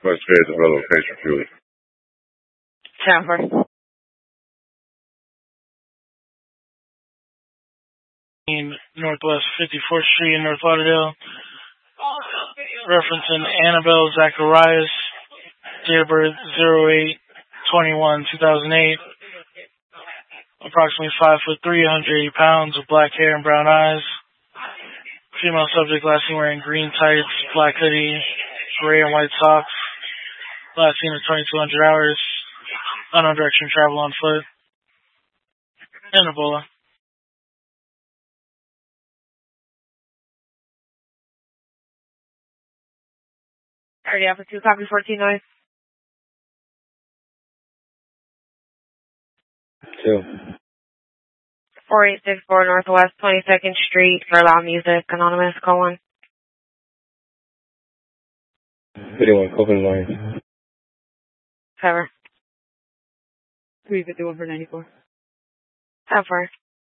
Must head to her location, please. Transfer. Northwest 54th Street in North Lauderdale. Referencing Annabelle Zacharias, date of birth 08/21/2008. Approximately 5'3", 180 pounds, with black hair and brown eyes. Female subject last seen wearing green tights, black hoodie, gray and white socks. Last seen at 2200 hours. Unknown direction, travel on foot. And Ebola. Already Alpha 2, copy 14 noise. 2. 4864 Northwest 22nd Street for Loud Music, Anonymous, call 1. 51, Copeland line. Cover. 351 for 94. Cover.